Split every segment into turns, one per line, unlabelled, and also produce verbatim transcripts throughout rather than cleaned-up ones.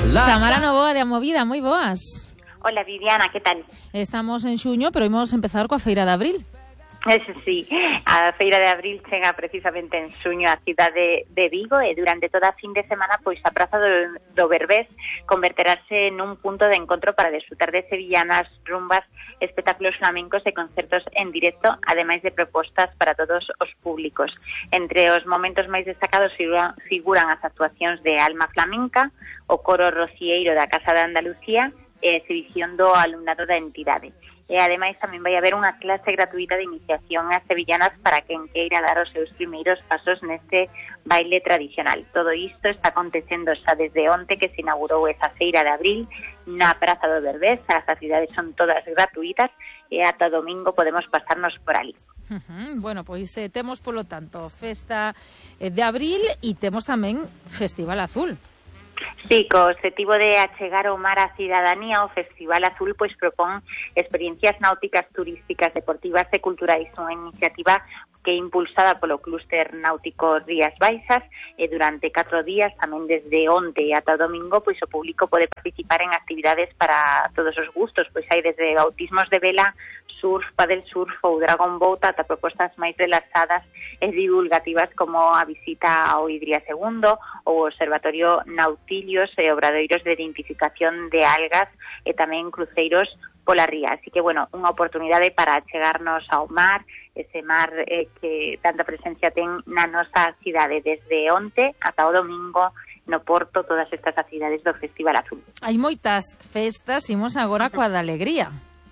Tamara Novoa de Amovida, moi boas.
Hola Viviana, que tal?
Estamos en xuño, pero imos empezar coa Feira de Abril.
Eso sí, a Feira de Abril chega precisamente en xuño a cidade de Vigo e durante toda a fin de semana pois a Praza do, do Berbés converterase nun punto de encontro para desfrutar de sevillanas, rumbas, espectáculos flamencos e concertos en directo, ademais de propostas para todos os públicos. Entre os momentos máis destacados figuran, figuran as actuacións de Alma Flamenca, o coro rocieiro da Casa de Andalucía e a exhibición do alumnado da entidade. E ademais tamén vai haber unha clase gratuita de iniciación ás sevillanas para quen queira dar os seus primeiros pasos neste baile tradicional. Todo isto está acontecendo xa desde onte que se inaugurou esa Feira de Abril na Praza do Berbés. As actividades son todas gratuitas e ata domingo podemos pasarnos por ali.
Uh-huh. Bueno, pois eh, temos polo tanto Festa eh, de Abril e temos tamén Festival Azul.
Sí, co objetivo de achegar o mar á cidadanía, o Festival Azul pois propón experiencias náuticas, turísticas, deportivas e culturais, unha iniciativa que é impulsada polo Clúster Náutico Rías Baixas e durante catro días, tamén desde onte ata o domingo, pois o público pode participar en actividades para todos os gustos, pois hai desde bautismos de vela, surf, paddle surf ou dragon boat ata propostas máis relaxadas e divulgativas como a visita ao Idría segundo ou o Observatorio Nautilios e obradoiros de identificación de algas e tamén cruceiros pola ría. Así que, bueno, unha oportunidade para chegarnos ao mar, ese mar eh, que tanta presencia ten na nosa cidade desde onte ata o domingo no Porto, todas estas actividades do Festival Azul.
Hai moitas festas, imos agora coa da alegría.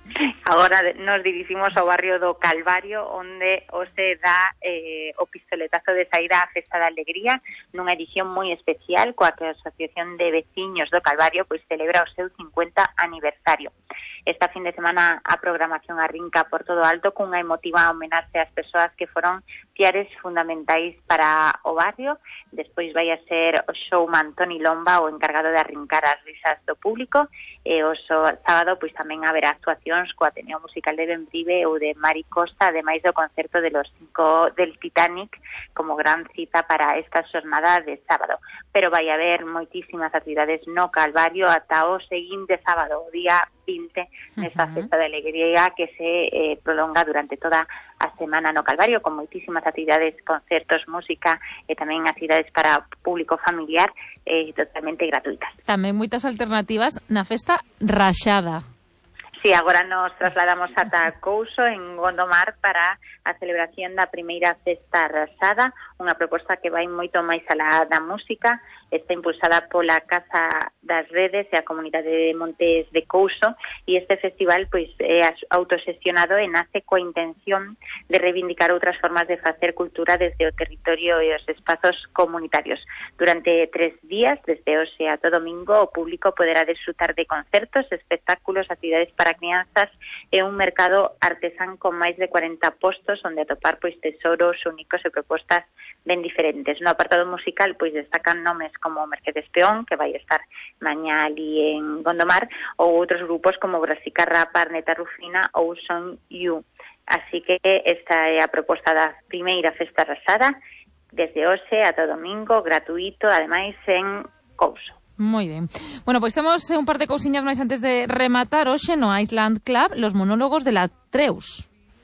Agora nos diriximos ao barrio do Calvario, onde hoxe dá eh, o pistoletazo de saída á Festa da Alegría, nunha edición moi especial coa que a Asociación de Veciños do Calvario pois celebra o seu cincuenta aniversario. Esta fin de semana a programación arrinca por todo alto cunha emotiva homenaxe ás persoas que foron piares fundamentais para o barrio. Despois vai a ser o showman Toni Lomba o encargado de arrincar as risas do público e o sábado pois tamén haberá actuacións co Ateneo Musical de Bembrive ou de Mari Costa, ademais do concerto de los cinco del Titanic como gran cita para esta xornada de sábado. Pero vai haber moitísimas actividades no Calvario ata o seguinte sábado, o día vinte, nesta uh-huh. Festa de Alegría que se eh, prolonga durante toda a semana no Calvario, con moitísimas actividades, concertos, música e tamén actividades para público familiar eh, totalmente gratuitas.
Tamén moitas alternativas na Festa Raxada.
Sí, agora nos trasladamos ata Couso, en Gondomar, para a celebración da primeira Festa Raxada, unha proposta que vai moito máis alá da música. Está impulsada pola Casa das Redes e a Comunidade de Montes de Couso, e este festival pois é autoxestionado e nace coa intención de reivindicar outras formas de facer cultura desde o territorio e os espazos comunitarios. Durante tres días, desde hoxe ata domingo, o público poderá desfrutar de concertos, espectáculos, actividades para crianzas e un mercado artesán con máis de cuarenta postos onde atopar pois tesoros únicos e propostas ben diferentes. No apartado musical pois destacan nomes como Mercedes Peón, que vai estar mañá ali en Gondomar, ou outros grupos como Brasica Rapa, Arneta Rufina ou Son You. Así que esta é a proposta da primeira Festa Raxada desde hoxe ata o domingo, gratuito, ademais en Couso.
Moi ben. Bueno, pois temos un par de cousiñas máis antes de rematar hoxe no Island Club, los monólogos de la Treus.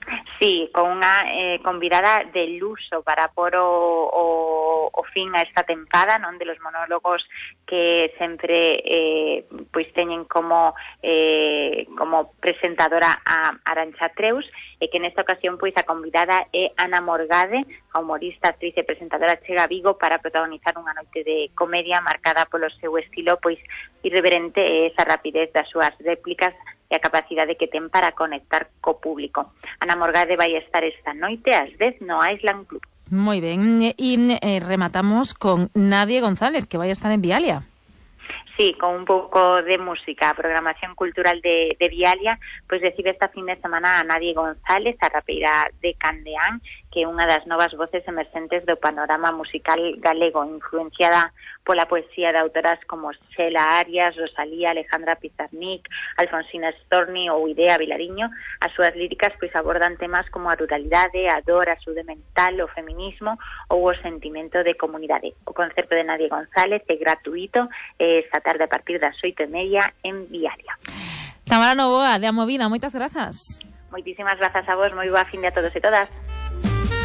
Sí, con unha eh, convidada de luso para por o, o, o fin a esta tempada, non, de los monólogos que sempre eh, pois teñen como eh, como presentadora a Arantxa Treus, e que nesta ocasión pois a convidada é Ana Morgade, a humorista, actriz e presentadora chega a Vigo para protagonizar unha noite de comedia marcada polo seu estilo pois irreverente e esa rapidez das súas réplicas e a capacidade que ten para conectar co público. Ana Morgade vai estar esta noite ás dez no Island Club.
Moi ben, e eh, rematamos con Nadie González, que vai estar en Vialia.
Sí, con un pouco de música, a programación cultural de, de Vialia, pois recibe esta fin de semana a Nadie González, a rapeira de Candeán, que é unha das novas voces emerxentes do panorama musical galego, influenciada pola poesía de autoras como Xela Arias, Rosalía, Alejandra Pizarnik, Alfonsina Storni ou Idea Vilariño. As súas líricas pois abordan temas como a ruralidade, a dor, a saúde mental, o feminismo ou o sentimento de comunidade. O concerto de Nadia González é gratuito esta tarde a partir das oito e media en Viaria.
Tamara Novoa, de A Movida, moitas grazas.
Moitísimas grazas a vos, moi boa fin de a todos e todas.